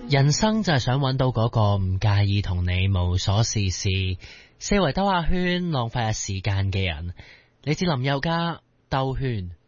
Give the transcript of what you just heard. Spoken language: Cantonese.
人生就係想揾到嗰個唔介意同你無所事事，四圍兜下圈浪費下時間嘅人。你知林宥嘉兜圈。